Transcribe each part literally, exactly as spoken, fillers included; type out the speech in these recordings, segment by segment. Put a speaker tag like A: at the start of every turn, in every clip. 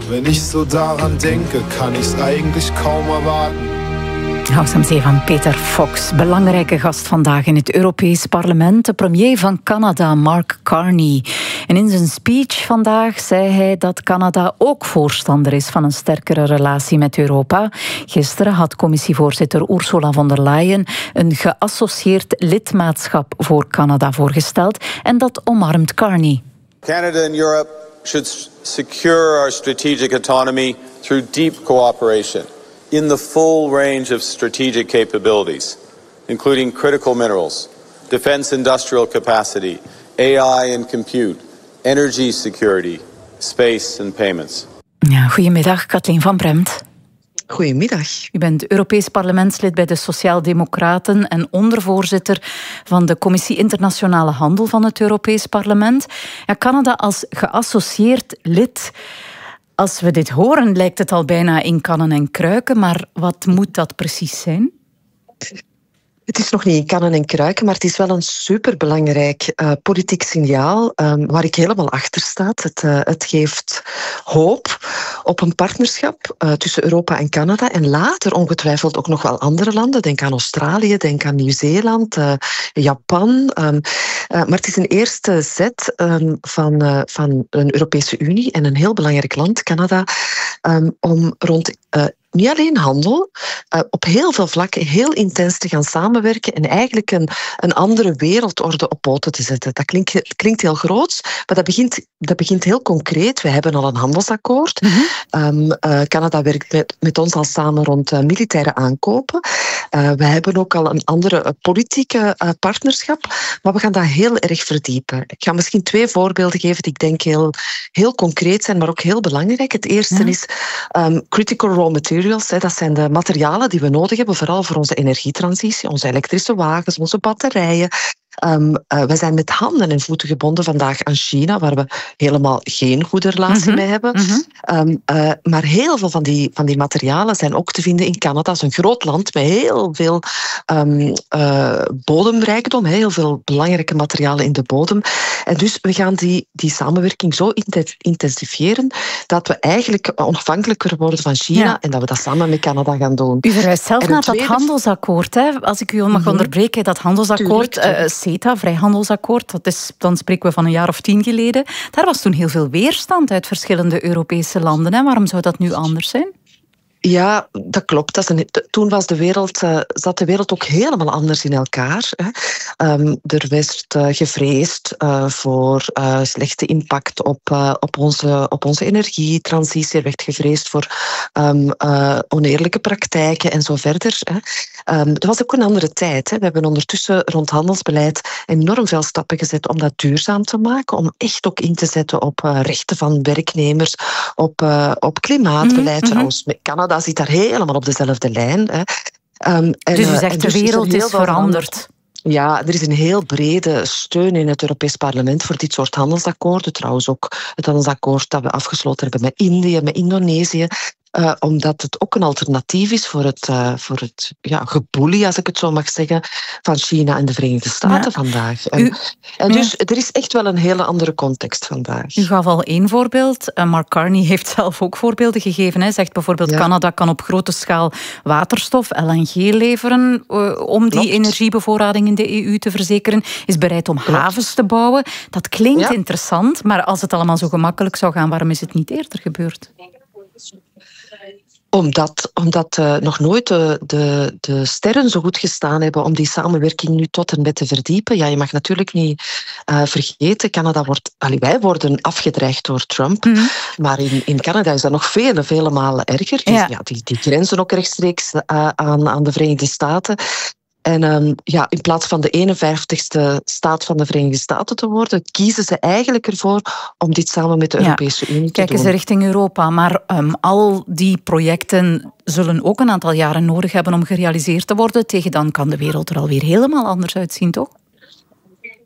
A: Wenn ich so daran denke, kann ich's eigentlich kaum erwarten.
B: House M C van Peter Fox, belangrijke gast vandaag in het Europees Parlement, de premier van Canada, Mark Carney. En in zijn speech vandaag zei hij dat Canada ook voorstander is van een sterkere relatie met Europa. Gisteren had commissievoorzitter Ursula von der Leyen een geassocieerd lidmaatschap voor Canada voorgesteld en dat omarmt Carney.
C: Canada and Europe should secure our strategic autonomy through deep cooperation in the full range of strategic capabilities, including critical minerals, defense industrial capacity, A I and compute, energy security, space and payments.
B: Ja, goedemiddag, Kathleen van Bremt.
D: Goedemiddag.
B: U bent Europees parlementslid bij de Sociaaldemocraten en ondervoorzitter van de Commissie Internationale Handel van het Europees Parlement. Ja, Canada als geassocieerd lid. Als we dit horen, lijkt het al bijna in kannen en kruiken, maar wat moet dat precies zijn?
D: Het is nog niet in kannen en kruiken, maar het is wel een superbelangrijk uh, politiek signaal um, waar ik helemaal achter sta. Het, uh, het geeft hoop op een partnerschap uh, tussen Europa en Canada en later ongetwijfeld ook nog wel andere landen. Denk aan Australië, denk aan Nieuw-Zeeland, uh, Japan. Um, uh, maar het is een eerste zet um, van, uh, van een Europese Unie en een heel belangrijk land, Canada, um, om rond uh, niet alleen handel, uh, op heel veel vlakken heel intens te gaan samenwerken en eigenlijk een, een andere wereldorde op poten te zetten. Dat klinkt, klinkt heel groot, maar dat begint, dat begint heel concreet. We hebben al een handelsakkoord. Mm-hmm. Um, uh, Canada werkt met, met ons al samen rond uh, militaire aankopen. Uh, we hebben ook al een andere uh, politieke uh, partnerschap, maar we gaan dat heel erg verdiepen. Ik ga misschien twee voorbeelden geven die ik denk heel, heel concreet zijn, maar ook heel belangrijk. Het eerste mm-hmm. is um, critical raw materials. Dat zijn de materialen die we nodig hebben, vooral voor onze energietransitie, onze elektrische wagens, onze batterijen. Um, uh, we zijn met handen en voeten gebonden vandaag aan China, waar we helemaal geen goede relatie mm-hmm. mee hebben. Mm-hmm. Um, uh, maar heel veel van die, van die materialen zijn ook te vinden in Canada. Dat is een groot land met heel veel um, uh, bodemrijkdom, heel veel belangrijke materialen in de bodem. En dus we gaan die, die samenwerking zo intensiveren dat we eigenlijk onafhankelijker worden van China ja. en dat we dat samen met Canada gaan doen.
B: U verwijst zelf naar tweede... dat handelsakkoord. Hè? Als ik u mag mm-hmm. onderbreken, dat handelsakkoord... Tuurlijk, uh, CETA, vrijhandelsakkoord, dat is, dan spreken we van een jaar of tien geleden. Daar was toen heel veel weerstand uit verschillende Europese landen. Hè? Waarom zou dat nu anders zijn?
D: Ja, dat klopt. Dat is een, toen was de wereld, uh, zat de wereld ook helemaal anders in elkaar. Hè. Um, er werd uh, gevreesd uh, voor uh, slechte impact op, uh, op, onze, op onze energietransitie. Er werd gevreesd voor um, uh, oneerlijke praktijken en zo verder. Hè. Um, dat was ook een andere tijd. Hè. We hebben ondertussen rond handelsbeleid enorm veel stappen gezet om dat duurzaam te maken, om echt ook in te zetten op uh, rechten van werknemers, op, uh, op klimaatbeleid. Mm-hmm. Trouwens, met Canada Dat zit daar helemaal op dezelfde lijn. Hè. Um, en,
B: dus u zegt, en dus de wereld is, is veranderd.
D: Ja, er is een heel brede steun in het Europees Parlement voor dit soort handelsakkoorden. Trouwens ook het handelsakkoord dat we afgesloten hebben met Indië, met Indonesië. Uh, omdat het ook een alternatief is voor het, uh, voor het ja, geboelie, als ik het zo mag zeggen, van China en de Verenigde Staten ja. vandaag. En, u, en dus ja. er is echt wel een hele andere context vandaag.
B: U gaf al één voorbeeld. Uh, Mark Carney heeft zelf ook voorbeelden gegeven. Hij zegt bijvoorbeeld, ja. Canada kan op grote schaal waterstof, L N G leveren uh, om die Klopt. energiebevoorrading in de E U te verzekeren. Is bereid om Klopt. havens te bouwen. Dat klinkt ja. interessant, maar als het allemaal zo gemakkelijk zou gaan, waarom is het niet eerder gebeurd?
D: Omdat, omdat uh, nog nooit de, de, de sterren zo goed gestaan hebben om die samenwerking nu tot en met te verdiepen. Ja, je mag natuurlijk niet uh, vergeten, Canada wordt, allee, wij worden afgedreigd door Trump, mm-hmm. maar in, in Canada is dat nog vele, vele malen erger. Ja. Die, ja, die, die grenzen ook rechtstreeks uh, aan, aan de Verenigde Staten. En um, ja, in plaats van de eenenvijftigste staat van de Verenigde Staten te worden, kiezen ze eigenlijk ervoor om dit samen met de ja. Europese Unie te
B: Kijken
D: doen.
B: Kijken ze richting Europa, maar um, al die projecten zullen ook een aantal jaren nodig hebben om gerealiseerd te worden. Tegen dan kan de wereld er alweer helemaal anders uitzien, toch?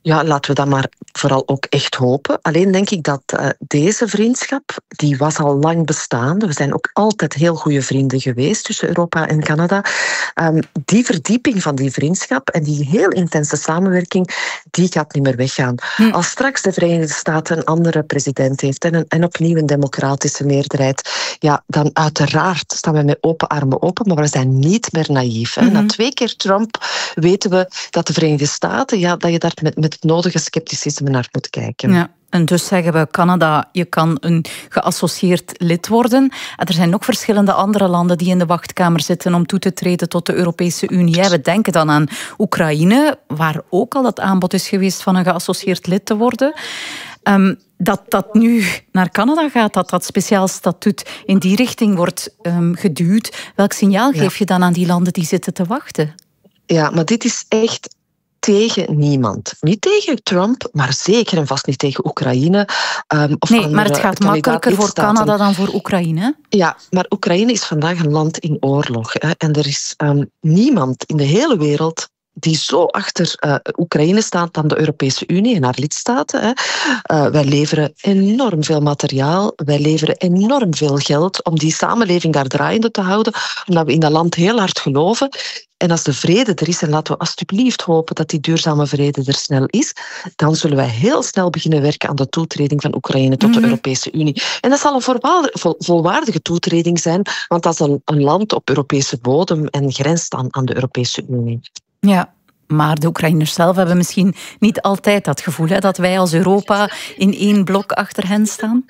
D: Ja, laten we dat maar vooral ook echt hopen. Alleen denk ik dat uh, deze vriendschap, die was al lang bestaande. We zijn ook altijd heel goede vrienden geweest tussen Europa en Canada. Um, die verdieping van die vriendschap en die heel intense samenwerking, die gaat niet meer weggaan. Hm. Als straks de Verenigde Staten een andere president heeft en, een, en opnieuw een democratische meerderheid, ja, dan uiteraard staan we met open armen open, maar we zijn niet meer naïef. Hè. Mm-hmm. Na twee keer Trump weten we dat de Verenigde Staten, ja, dat je daar met, met het nodige scepticisme naar moet kijken.
B: Ja. En dus zeggen we, Canada, je kan een geassocieerd lid worden. En er zijn nog verschillende andere landen die in de wachtkamer zitten om toe te treden tot de Europese Unie. We denken dan aan Oekraïne, waar ook al dat aanbod is geweest van een geassocieerd lid te worden. Um, dat dat nu naar Canada gaat, dat dat speciaal statuut in die richting wordt um, geduwd. Welk signaal geef je dan aan die landen die zitten te wachten?
D: Ja, maar dit is echt tegen niemand. Niet tegen Trump, maar zeker en vast niet tegen Oekraïne. Um, of
B: nee, maar het gaat makkelijker voor Canada dan voor Oekraïne.
D: Ja, maar Oekraïne is vandaag een land in oorlog. Hè, en er is um, niemand in de hele wereld die zo achter uh, Oekraïne staat dan de Europese Unie en haar lidstaten. Hè. Uh, wij leveren enorm veel materiaal, wij leveren enorm veel geld om die samenleving daar draaiende te houden, omdat we in dat land heel hard geloven. En als de vrede er is, en laten we alsjeblieft hopen dat die duurzame vrede er snel is, dan zullen wij heel snel beginnen werken aan de toetreding van Oekraïne tot mm-hmm. de Europese Unie. En dat zal een volwaardige, vol, volwaardige toetreding zijn, want dat is een, een land op Europese bodem en grenst aan, aan de Europese Unie.
B: Ja, maar de Oekraïners zelf hebben misschien niet altijd dat gevoel, hè, dat wij als Europa in één blok achter hen staan.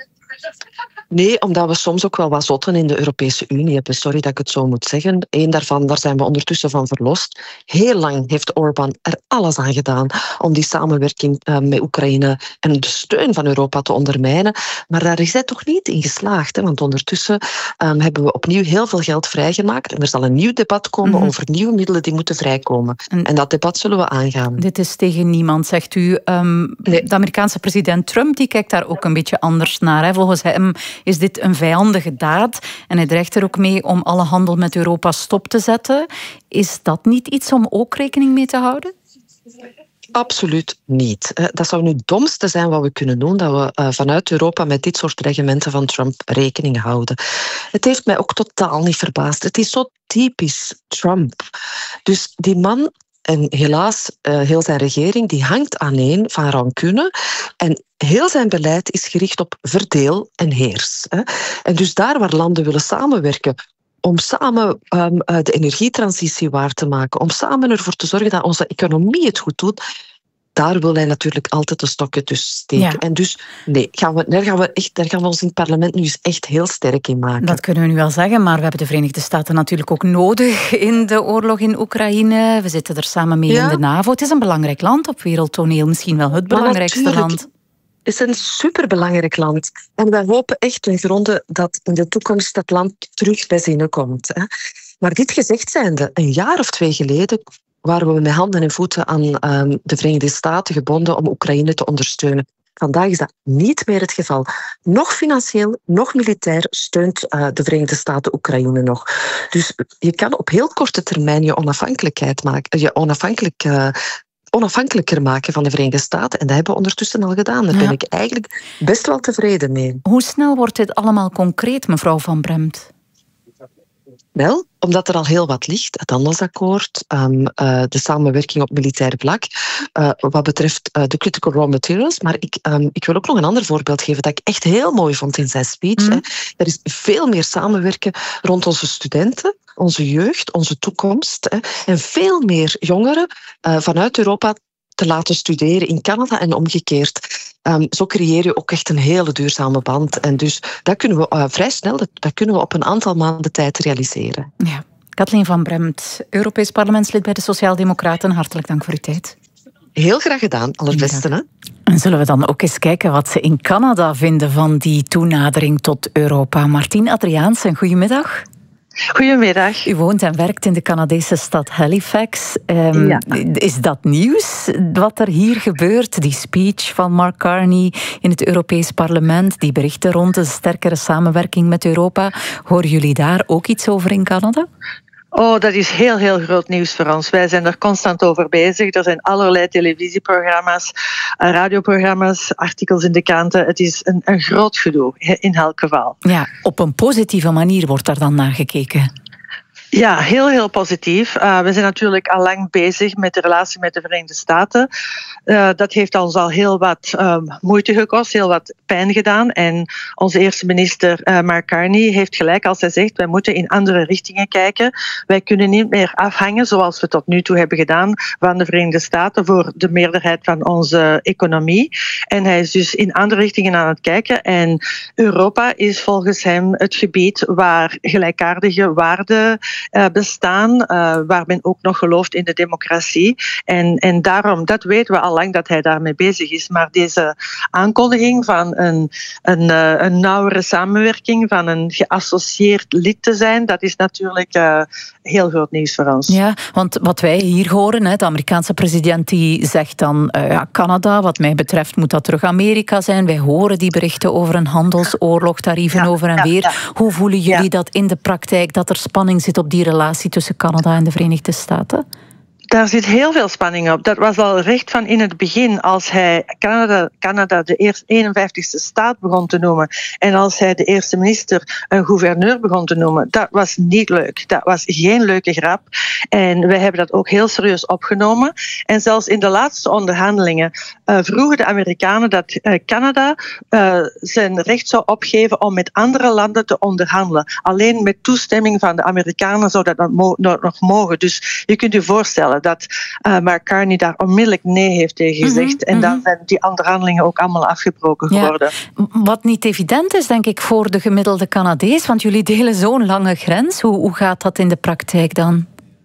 D: Nee, omdat we soms ook wel wat zotten in de Europese Unie hebben. Sorry dat ik het zo moet zeggen. Eén daarvan, daar zijn we ondertussen van verlost. Heel lang heeft Orbán er alles aan gedaan om die samenwerking uh, met Oekraïne en de steun van Europa te ondermijnen. Maar daar is hij toch niet in geslaagd. Hè? Want ondertussen um, hebben we opnieuw heel veel geld vrijgemaakt. En er zal een nieuw debat komen mm-hmm. over nieuwe middelen die moeten vrijkomen. En, en dat debat zullen we aangaan.
B: Dit is tegen niemand, zegt u. Um, nee. De Amerikaanse president Trump die kijkt daar ook een beetje anders naar. Hè? Volgens hem is dit een vijandige daad en hij dreigt er ook mee om alle handel met Europa stop te zetten. Is dat niet iets om ook rekening mee te houden?
D: Absoluut niet. Dat zou nu het domste zijn wat we kunnen doen, dat we vanuit Europa met dit soort dreigementen van Trump rekening houden. Het heeft mij ook totaal niet verbaasd. Het is zo typisch Trump. Dus die man, en helaas heel zijn regering, die hangt aaneen van rancune. En heel zijn beleid is gericht op verdeel en heers. En dus daar waar landen willen samenwerken om samen um, de energietransitie waar te maken, om samen ervoor te zorgen dat onze economie het goed doet, daar wil hij natuurlijk altijd de stokken tussen steken. Ja. En dus, nee, gaan we, daar, gaan we echt, daar gaan we ons in het parlement nu eens echt heel sterk in maken.
B: Dat kunnen we nu wel zeggen, maar we hebben de Verenigde Staten natuurlijk ook nodig in de oorlog in Oekraïne. We zitten er samen mee ja. in de NAVO. Het is een belangrijk land op wereldtoneel, misschien wel het belangrijkste land.
D: Het is een superbelangrijk land. En wij hopen echt ten gronde dat in de toekomst dat land terug bij zinnen komt. Hè. Maar dit gezegd zijnde, een jaar of twee geleden waren we met handen en voeten aan um, de Verenigde Staten gebonden om Oekraïne te ondersteunen. Vandaag is dat niet meer het geval. Nog financieel, nog militair steunt uh, de Verenigde Staten Oekraïne nog. Dus je kan op heel korte termijn je onafhankelijkheid maken, je onafhankelijk, uh, onafhankelijker maken van de Verenigde Staten. En dat hebben we ondertussen al gedaan. Daar ja. ben ik eigenlijk best wel tevreden mee.
B: Hoe snel wordt dit allemaal concreet, mevrouw Van Bremt?
D: Wel, omdat er al heel wat ligt. Het handelsakkoord, um, uh, de samenwerking op militair vlak, uh, wat betreft uh, de critical raw materials. Maar ik, um, ik wil ook nog een ander voorbeeld geven dat ik echt heel mooi vond in zijn speech. Mm. Hè. Er is veel meer samenwerken rond onze studenten, onze jeugd, onze toekomst. Hè. En veel meer jongeren uh, vanuit Europa te laten studeren in Canada en omgekeerd. Um, zo creëer je ook echt een hele duurzame band. En dus dat kunnen we uh, vrij snel, dat, dat kunnen we op een aantal maanden tijd realiseren.
B: Ja. Kathleen Van Bremt, Europees parlementslid bij de Sociaaldemocraten. Hartelijk dank voor uw tijd.
D: Heel graag gedaan, allerbeste. Hè?
B: En zullen we dan ook eens kijken wat ze in Canada vinden van die toenadering tot Europa. Martien Adriaansen, goedemiddag.
E: Goedemiddag.
B: U woont en werkt in de Canadese stad Halifax. Um, ja. Is dat nieuws, wat er hier gebeurt? Die speech van Mark Carney in het Europees Parlement, die berichten rond een sterkere samenwerking met Europa. Horen jullie daar ook iets over in Canada?
E: Oh, dat is heel, heel groot nieuws voor ons. Wij zijn er constant over bezig. Er zijn allerlei televisieprogramma's, radioprogramma's, artikels in de kranten. Het is een, een groot gedoe, in elk geval.
B: Ja, op een positieve manier wordt daar dan naar gekeken.
E: Ja, heel, heel positief. Uh, we zijn natuurlijk al lang bezig met de relatie met de Verenigde Staten. Uh, dat heeft ons al heel wat um, moeite gekost, heel wat pijn gedaan. En onze eerste minister, uh, Mark Carney, heeft gelijk als hij zegt, wij moeten in andere richtingen kijken. Wij kunnen niet meer afhangen, zoals we tot nu toe hebben gedaan, van de Verenigde Staten voor de meerderheid van onze economie. En hij is dus in andere richtingen aan het kijken. En Europa is volgens hem het gebied waar gelijkaardige waarden Uh, bestaan, uh, waar men ook nog gelooft in de democratie. En, en daarom, dat weten we al lang dat hij daarmee bezig is. Maar deze aankondiging van een, een, uh, een nauwere samenwerking, van een geassocieerd lid te zijn, dat is natuurlijk uh, heel groot nieuws voor ons.
B: Ja, want wat wij hier horen, hè, de Amerikaanse president die zegt dan, uh, ja, Canada, wat mij betreft moet dat terug Amerika zijn. Wij horen die berichten over een handelsoorlog, tarieven ja, over en ja, weer. Ja. Hoe voelen jullie ja. dat in de praktijk, dat er spanning zit op die relatie tussen Canada en de Verenigde Staten?
E: Daar zit heel veel spanning op. Dat was al recht van in het begin, als hij Canada, Canada de eerste eenenvijftigste staat begon te noemen en als hij de eerste minister een gouverneur begon te noemen. Dat was niet leuk. Dat was geen leuke grap. En wij hebben dat ook heel serieus opgenomen. En zelfs in de laatste onderhandelingen uh, vroegen de Amerikanen dat uh, Canada uh, zijn recht zou opgeven om met andere landen te onderhandelen. Alleen met toestemming van de Amerikanen zou dat nog mogen. Dus je kunt je voorstellen dat uh, Mark Carney daar onmiddellijk nee heeft tegen gezegd. Mm-hmm, en dan zijn die onderhandelingen ook allemaal afgebroken geworden.
B: Ja, wat niet evident is, denk ik, voor de gemiddelde Canadees, want jullie delen zo'n lange grens. Hoe, hoe gaat dat in de praktijk dan?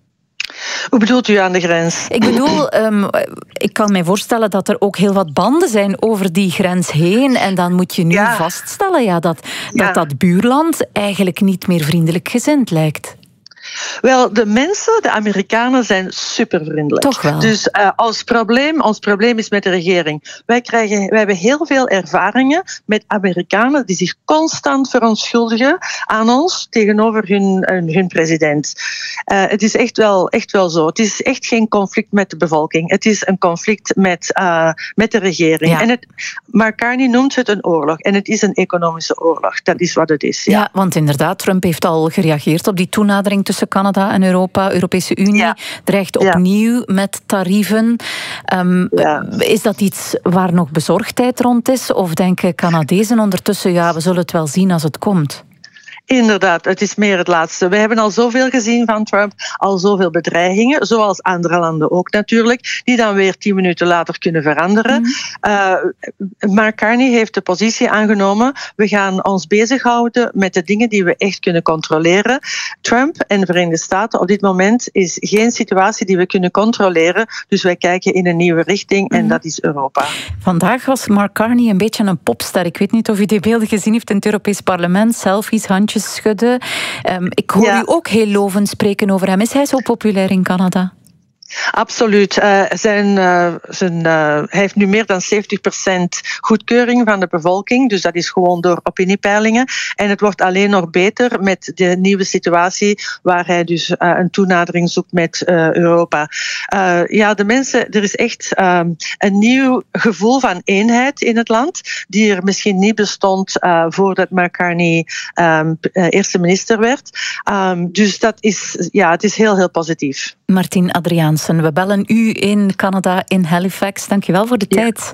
E: Hoe bedoelt u aan de grens?
B: Ik bedoel, um, ik kan me voorstellen dat er ook heel wat banden zijn over die grens heen. En dan moet je nu ja. vaststellen ja, dat, ja. dat dat buurland eigenlijk niet meer vriendelijk gezind lijkt.
E: Wel, de mensen, de Amerikanen, zijn supervriendelijk.
B: Toch wel.
E: Dus uh, ons, probleem, ons probleem is met de regering. Wij, krijgen, wij hebben heel veel ervaringen met Amerikanen die zich constant verontschuldigen aan ons tegenover hun, hun, hun president. Uh, het is echt wel, echt wel zo. Het is echt geen conflict met de bevolking. Het is een conflict met, uh, met de regering. Ja. En het, Mark Carney noemt het een oorlog. En het is een economische oorlog. Dat is wat het is. Ja,
B: ja, want inderdaad, Trump heeft al gereageerd op die toenadering tussen Canada en Europa. Europese Unie ja. dreigt opnieuw ja. met tarieven. Um, ja. Is dat iets waar nog bezorgdheid rond is? Of denken Canadezen ondertussen, ja, we zullen het wel zien als het komt?
E: Inderdaad, het is meer het laatste. We hebben al zoveel gezien van Trump, al zoveel bedreigingen, zoals andere landen ook natuurlijk, die dan weer tien minuten later kunnen veranderen. Mm. Uh, Mark Carney heeft de positie aangenomen, we gaan ons bezighouden met de dingen die we echt kunnen controleren. Trump en de Verenigde Staten op dit moment is geen situatie die we kunnen controleren, dus wij kijken in een nieuwe richting en mm. dat is Europa.
B: Vandaag was Mark Carney een beetje een popster. Ik weet niet of u die beelden gezien heeft in het Europees Parlement, selfies, handjes schudden. Um, ik hoor ja. u ook heel lovend spreken over hem. Is hij zo populair in Canada?
E: Absoluut. Uh, zijn, uh, zijn, uh, hij heeft nu meer dan zeventig procent goedkeuring van de bevolking. Dus dat is gewoon door opiniepeilingen. En het wordt alleen nog beter met de nieuwe situatie waar hij dus uh, een toenadering zoekt met uh, Europa. Uh, ja, de mensen, er is echt um, een nieuw gevoel van eenheid in het land die er misschien niet bestond uh, voordat Mark Carney um, uh, eerste minister werd. Um, dus dat is, ja, het is heel, heel positief.
B: Martien Adriaansen, we bellen u in Canada, in Halifax. Dank je wel voor de
E: ja.
B: tijd.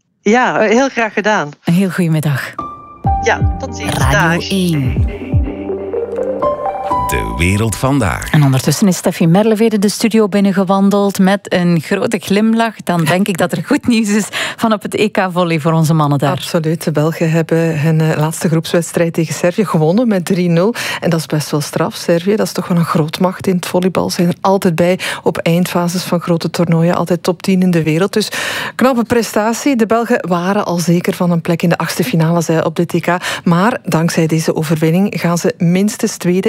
E: Ja, heel graag gedaan.
B: Een heel goede middag.
E: Ja, tot ziens.
B: Radio één.
F: De wereld vandaag.
B: En ondertussen is Steffi Merlevede de studio binnengewandeld met een grote glimlach. Dan denk ik dat er goed nieuws is van op het E K-volley voor onze mannen daar.
G: Absoluut. De Belgen hebben hun laatste groepswedstrijd tegen Servië gewonnen met drie nul. En dat is best wel straf. Servië, dat is toch wel een grootmacht in het volleybal. Zijn er altijd bij op eindfases van grote toernooien. Altijd top tien in de wereld. Dus knappe prestatie. De Belgen waren al zeker van een plek in de achtste finale op dit E K. Maar dankzij deze overwinning gaan ze minstens tweede eindigen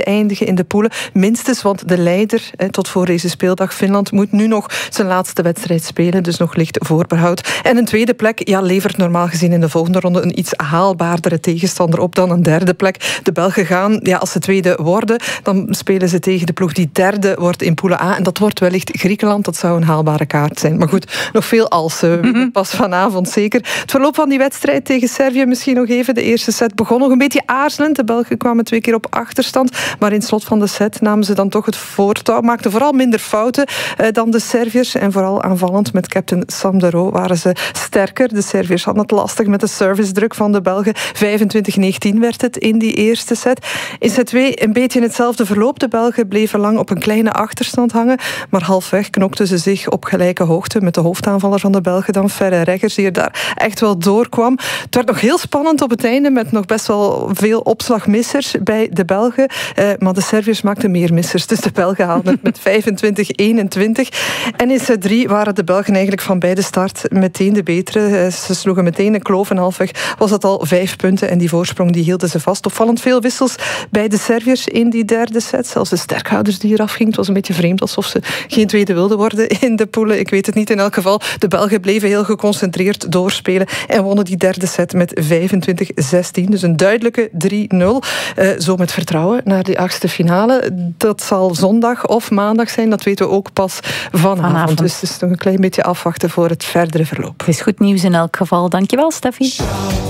G: in de poelen. Minstens, want de leider eh, tot voor deze speeldag, Finland, moet nu nog zijn laatste wedstrijd spelen. Dus nog licht voorbehoud. En een tweede plek ja, levert normaal gezien in de volgende ronde een iets haalbaardere tegenstander op dan een derde plek. De Belgen gaan, ja, als ze tweede worden, dan spelen ze tegen de ploeg die derde wordt in poelen A. En dat wordt wellicht Griekenland. Dat zou een haalbare kaart zijn. Maar goed, nog veel als. Uh, mm-hmm. Pas vanavond zeker. Het verloop van die wedstrijd tegen Servië misschien nog even. De eerste set begon nog een beetje aarzelend. De Belgen kwamen twee keer op achterstand. Maar in het slot van de set namen ze dan toch het voortouw. Maakten vooral minder fouten uh, dan de Serviërs. En vooral aanvallend met captain Sam de Roo waren ze sterker. De Serviërs hadden het lastig met de servicedruk van de Belgen. vijfentwintig negentien werd het in die eerste set. In set twee een beetje hetzelfde verloop. De Belgen bleven lang op een kleine achterstand hangen. Maar halfweg knokten ze zich op gelijke hoogte met de hoofdaanvaller van de Belgen dan Ferre Reggers, die er daar echt wel doorkwam. Het werd nog heel spannend op het einde met nog best wel veel opslagmissers bij de Belgen. Eh, maar de Serviërs maakten meer missers. Dus de Belgen haalden het met vijfentwintig eenentwintig. En in set drie waren de Belgen eigenlijk van bij de start meteen de betere. Ze sloegen meteen een kloof en halfweg was het al vijf punten. En die voorsprong die hielden ze vast. Opvallend veel wissels bij de Serviërs in die derde set. Zelfs de sterkhouders die eraf gingen. Het was een beetje vreemd, alsof ze geen tweede wilden worden in de poelen. Ik weet het niet. In elk geval, de Belgen bleven heel geconcentreerd doorspelen en wonnen die derde set met vijfentwintig zestien. Dus een duidelijke drie nul. Uh, zo met vertrouwen naar die achtste finale. Dat zal zondag of maandag zijn. Dat weten we ook pas vanavond. vanavond. Dus het is nog een klein beetje afwachten voor het verdere verloop.
B: Het is goed nieuws in elk geval. Dankjewel, Steffi.